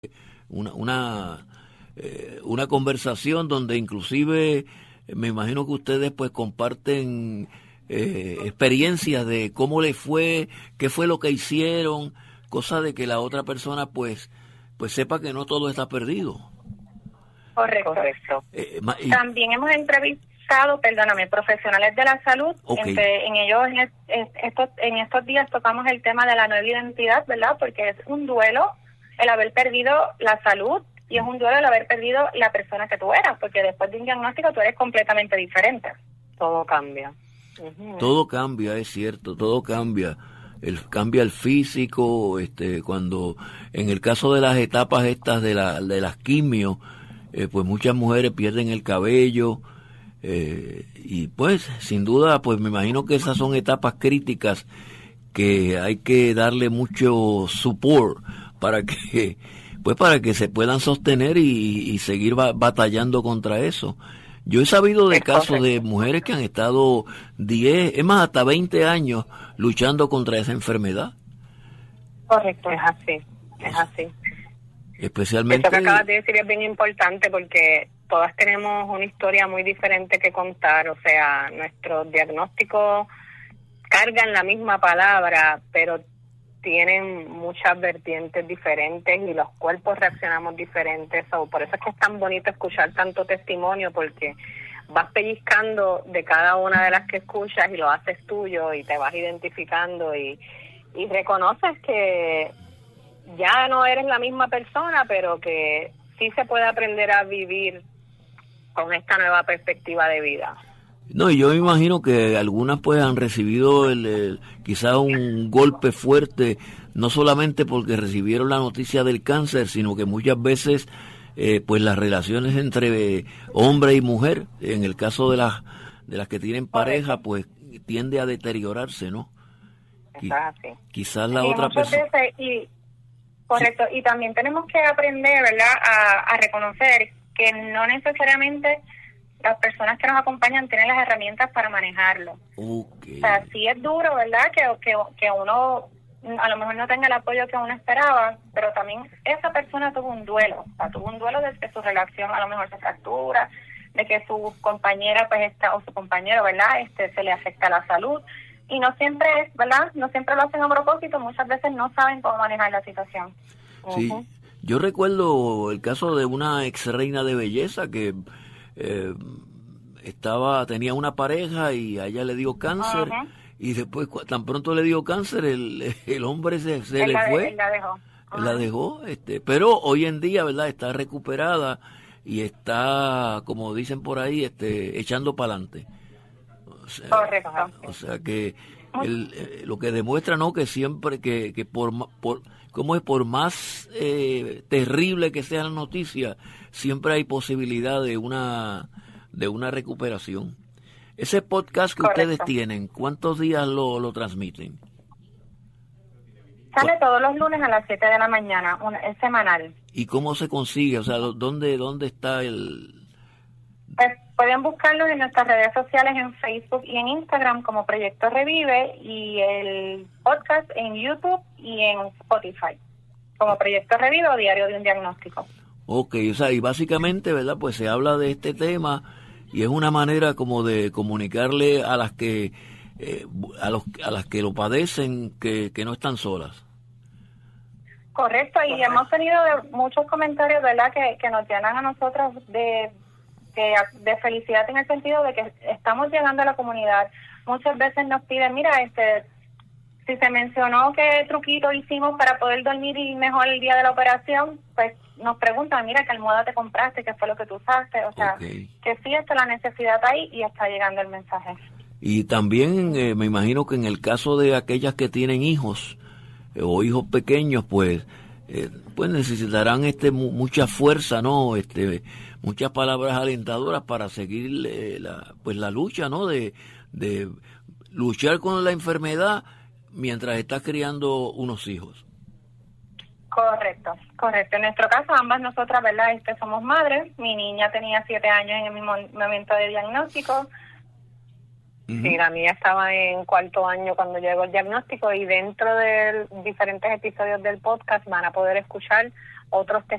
una, una, una conversación donde inclusive me imagino que ustedes pues comparten experiencias de cómo les fue, qué fue lo que hicieron, cosa de que la otra persona pues sepa que no todo está perdido. Correcto. También hemos entrevistado, perdóname, profesionales de la salud. Okay. En ellos, en estos días tocamos el tema de la nueva identidad, ¿verdad? Porque es un duelo el haber perdido la salud y es un duelo el haber perdido la persona que tú eras, porque después de un diagnóstico tú eres completamente diferente. Todo cambia. Todo cambia, es cierto, todo cambia. Cambia el físico, cuando en el caso de las etapas estas de las quimios, pues muchas mujeres pierden el cabello, y pues sin duda pues me imagino que esas son etapas críticas que hay que darle mucho support para que se puedan sostener y seguir batallando contra eso. Yo he sabido de casos de mujeres que han estado 10, es más, hasta 20 años luchando contra esa enfermedad. Correcto, es así. Especialmente... Eso que acabas de decir es bien importante porque todas tenemos una historia muy diferente que contar, o sea, nuestros diagnósticos cargan la misma palabra, pero tienen muchas vertientes diferentes y los cuerpos reaccionamos diferentes. Por eso es que es tan bonito escuchar tanto testimonio, porque vas pellizcando de cada una de las que escuchas y lo haces tuyo y te vas identificando y reconoces que ya no eres la misma persona, pero que sí se puede aprender a vivir con esta nueva perspectiva de vida. No, y yo me imagino que algunas pues han recibido quizás un golpe fuerte, no solamente porque recibieron la noticia del cáncer, sino que muchas veces pues las relaciones entre hombre y mujer, en el caso de las que tienen pareja, pues tiende a deteriorarse, ¿no? Quizás la otra persona... Correcto, y también tenemos que aprender, ¿verdad?, a reconocer que no necesariamente las personas que nos acompañan tienen las herramientas para manejarlo. Okay. O sea, sí es duro, ¿verdad?, que uno a lo mejor no tenga el apoyo que uno esperaba, pero también esa persona tuvo un duelo. O sea, tuvo un duelo de que su relación a lo mejor se fractura, de que su compañera pues o su compañero, ¿verdad?, se le afecta la salud. Y no siempre es, ¿verdad?, no siempre lo hacen a propósito, muchas veces no saben cómo manejar la situación. Sí, yo recuerdo el caso de una ex reina de belleza que tenía una pareja y a ella le dio cáncer, y después tan pronto le dio cáncer el hombre se le fue. Él la dejó. La dejó, pero hoy en día, ¿verdad?, está recuperada y está, como dicen por ahí, echando para adelante. Correcto. O sea que lo que demuestra, ¿no?, que siempre que por más terrible que sea la noticia, siempre hay posibilidad de una recuperación. Ese podcast que ustedes tienen, ¿cuántos días lo transmiten? Sale todos los lunes a las 7 de la mañana, es semanal. ¿Y cómo se consigue? O sea, ¿dónde está el...? Pues pueden buscarlos en nuestras redes sociales, en Facebook y en Instagram como Proyecto Revive, y el podcast en YouTube y en Spotify como Proyecto Revive o Diario de un Diagnóstico. Ok, o sea, y básicamente, ¿verdad?, pues se habla de este tema y es una manera como de comunicarle a las que a las que lo padecen que no están solas. Correcto, y hemos tenido muchos comentarios, ¿verdad?, que nos llenan a nosotros de felicidad, en el sentido de que estamos llegando a la comunidad. Muchas veces nos piden, mira, si se mencionó qué truquito hicimos para poder dormir y mejor el día de la operación, pues nos preguntan, mira, qué almohada te compraste, qué fue lo que tú usaste. O sea, que sí está la necesidad ahí y está llegando el mensaje. Y también me imagino que en el caso de aquellas que tienen hijos o hijos pequeños, pues necesitarán mucha fuerza, ¿no? Muchas palabras alentadoras para seguir la lucha, ¿no? De luchar con la enfermedad mientras estás criando unos hijos. Correcto. En nuestro caso, ambas nosotras, ¿verdad?, somos madres. Mi niña tenía 7 años en el mismo momento de diagnóstico. Sí, la mía estaba en 4º año cuando llegó el diagnóstico, y dentro de diferentes episodios del podcast van a poder escuchar otros